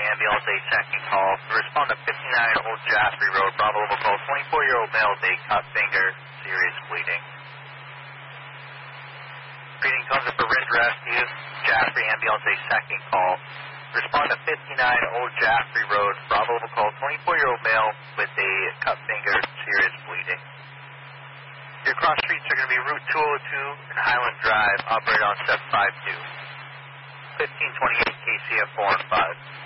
ambulance, a second call. Respond to 59 Old Jaffrey Road, Bravo level call, 24-year-old male with a cut finger, serious bleeding. Greeting comes up for Ridge Rescue, Jaffrey ambulance, a second call. Respond to 59 Old Jaffrey Road, Bravo level call, 24-year-old male with a cut finger, serious bleeding. Your cross streets are going to be Route 202 and Highland Drive, operated on 752. 1528 KCF 4 and 5.